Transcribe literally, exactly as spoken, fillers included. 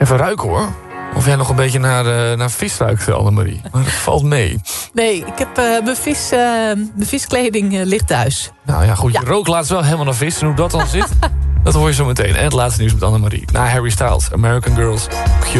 Even ruiken hoor. Of jij nog een beetje naar, uh, naar vis ruikt, Annemarie. Maar dat valt mee. Nee, ik heb uh, mijn, vis, uh, mijn viskleding uh, ligt thuis. Nou ja, goed. Je Ja. rook laatst wel helemaal naar vis. En hoe dat dan zit, dat hoor je zo meteen. En het laatste nieuws met Annemarie. Na Harry Styles, American Girls.